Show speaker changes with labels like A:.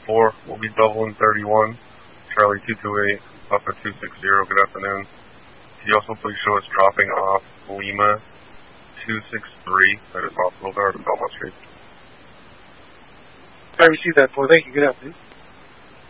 A: 4 will be Dublin 31, Charlie 228, Alpha 260, good afternoon. Could you also please show us dropping off Lima 263, that is possible, there at Belmont Street.
B: I received that, boy. Thank you, good afternoon.